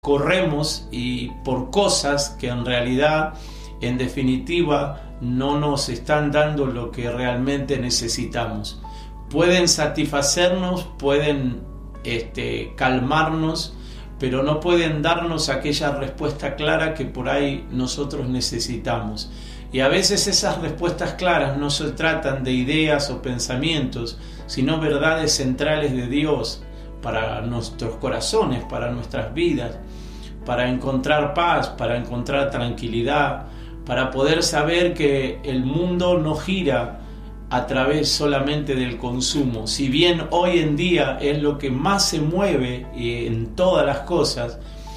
corremos y por cosas que en realidad, en definitiva, no nos están dando lo que realmente necesitamos. Pueden satisfacernos, pueden calmarnos, pero no pueden darnos aquella respuesta clara que por ahí nosotros necesitamos. Y a veces esas respuestas claras no se tratan de ideas o pensamientos, sino verdades centrales de Dios para nuestros corazones, para nuestras vidas, para encontrar paz, para encontrar tranquilidad, para poder saber que el mundo no gira a través solamente del consumo. Si bien hoy en día es lo que más se mueve en todas las cosas,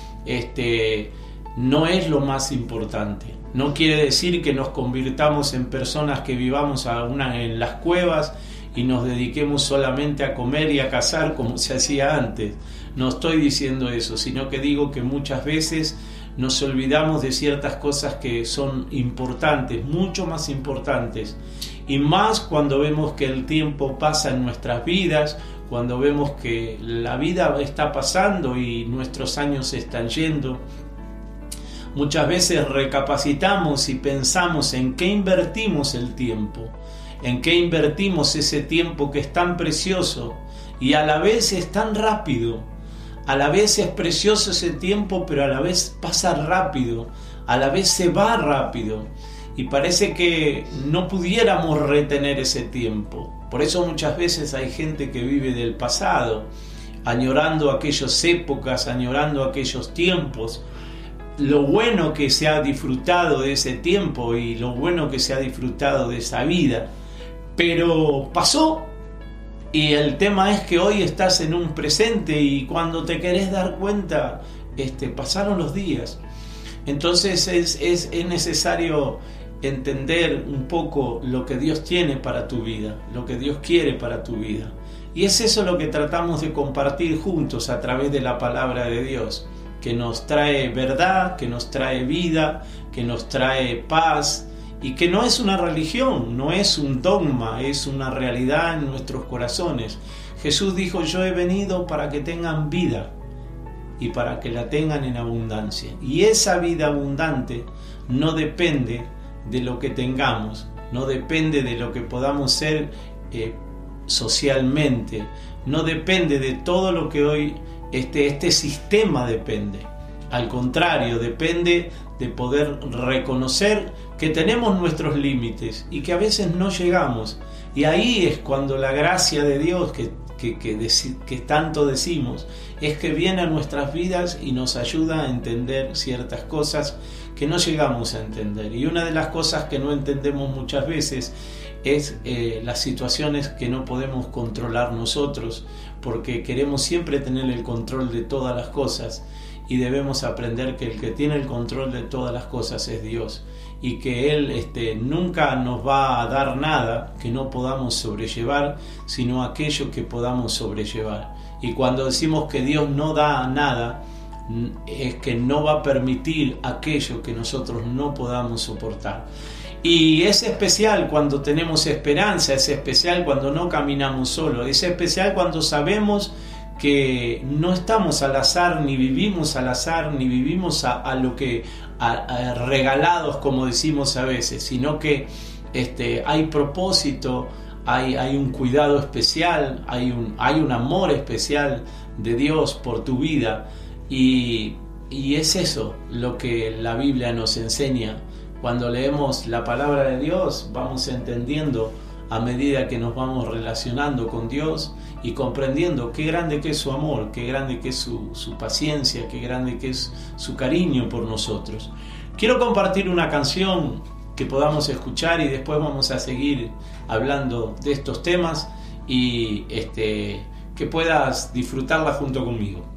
no es lo más importante. No quiere decir que nos convirtamos en personas que vivamos en las cuevas y nos dediquemos solamente a comer y a cazar como se hacía antes. No estoy diciendo eso, sino que digo que muchas veces nos olvidamos de ciertas cosas que son importantes, mucho más importantes, y más cuando vemos que el tiempo pasa en nuestras vidas, cuando vemos que la vida está pasando y nuestros años se están yendo. Muchas veces recapacitamos y pensamos en qué invertimos el tiempo, en qué invertimos ese tiempo que es tan precioso y a la vez es tan rápido. A la vez es precioso ese tiempo, pero a la vez pasa rápido, a la vez se va rápido y parece que no pudiéramos retener ese tiempo. Por eso muchas veces hay gente que vive del pasado, añorando aquellas épocas, añorando aquellos tiempos, lo bueno que se ha disfrutado de ese tiempo y lo bueno que se ha disfrutado de esa vida, pero pasó. Y el tema es que hoy estás en un presente y cuando te querés dar cuenta, pasaron los días. Entonces es necesario entender un poco lo que Dios tiene para tu vida, lo que Dios quiere para tu vida. Y es eso lo que tratamos de compartir juntos a través de la palabra de Dios, que nos trae verdad, que nos trae vida, que nos trae paz, y que no es una religión, no es un dogma, es una realidad en nuestros corazones. Jesús dijo: yo he venido para que tengan vida y para que la tengan en abundancia. Y esa vida abundante no depende de lo que tengamos, no depende de lo que podamos ser socialmente, no depende de todo lo que hoy este sistema depende. Al contrario, depende de poder reconocer que tenemos nuestros límites y que a veces no llegamos. Y ahí es cuando la gracia de Dios que tanto decimos, es que viene a nuestras vidas y nos ayuda a entender ciertas cosas que no llegamos a entender. Y una de las cosas que no entendemos muchas veces es las situaciones que no podemos controlar nosotros, porque queremos siempre tener el control de todas las cosas. Y debemos aprender que el que tiene el control de todas las cosas es Dios, y que Él nunca nos va a dar nada que no podamos sobrellevar, sino aquello que podamos sobrellevar. Y cuando decimos que Dios no da nada, es que no va a permitir aquello que nosotros no podamos soportar. Y es especial cuando tenemos esperanza, es especial cuando no caminamos solos, es especial cuando sabemos que no estamos al azar, ni vivimos al azar, ni vivimos a regalados, como decimos a veces, sino que hay propósito, hay un cuidado especial, hay un amor especial de Dios por tu vida, y es eso lo que la Biblia nos enseña. Cuando leemos la palabra de Dios, vamos entendiendo a medida que nos vamos relacionando con Dios y comprendiendo qué grande que es su amor, qué grande que es su paciencia, qué grande que es su cariño por nosotros. Quiero compartir una canción que podamos escuchar y después vamos a seguir hablando de estos temas y que puedas disfrutarla junto conmigo.